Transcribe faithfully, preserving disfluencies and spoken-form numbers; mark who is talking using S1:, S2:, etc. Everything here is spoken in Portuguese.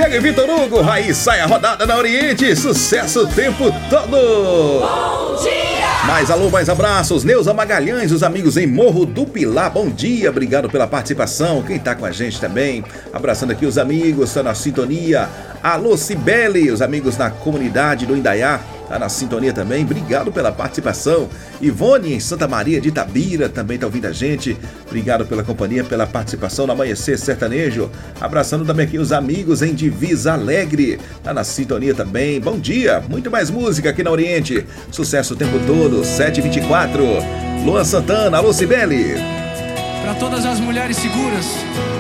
S1: Chega Vitor Hugo, Raiz, sai a rodada na Oriente, sucesso o tempo todo.
S2: Bom dia!
S1: Mais alô, mais abraços, Neuza Magalhães, os amigos em Morro do Pilar, bom dia, obrigado pela participação, quem tá com a gente também, abraçando aqui os amigos, tá na sintonia. Alô Cibele, os amigos na comunidade do Indaiá, tá na sintonia também, obrigado pela participação. Ivone em Santa Maria de Itabira também tá ouvindo a gente, obrigado pela companhia, pela participação no Amanhecer Sertanejo. Abraçando também aqui os amigos em Divisa Alegre, tá na sintonia também, bom dia, muito mais música aqui na Oriente, sucesso o tempo todo, sete e vinte e quatro. Luan Santana, alô Cibele.
S3: Para todas as mulheres seguras